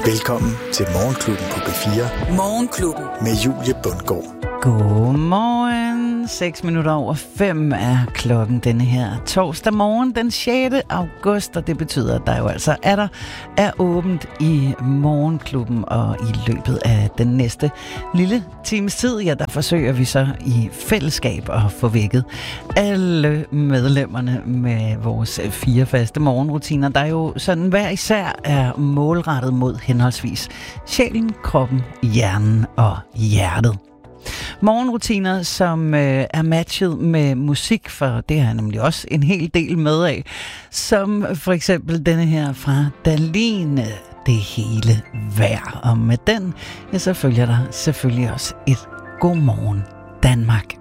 Velkommen til Morgenklubben på B4. Morgenklubben. Med Julie Bundgaard. Godmorgen. 5:06 er klokken denne her torsdag morgen den 6. august, og det betyder, at der jo altså er åbent i Morgenklubben, og i løbet af den næste lille times tid, ja, der forsøger vi så i fællesskab at få vækket alle medlemmerne med vores 4 faste morgenrutiner, der jo sådan hver især er målrettet mod henholdsvis sjælen, kroppen, hjernen og hjertet. Morgenrutiner, som er matchet med musik, for det har jeg nemlig også en hel del med af, som for eksempel denne her fra Daline, Det hele værd. Og med den, ja, så følger der selvfølgelig også et Godmorgen Danmark.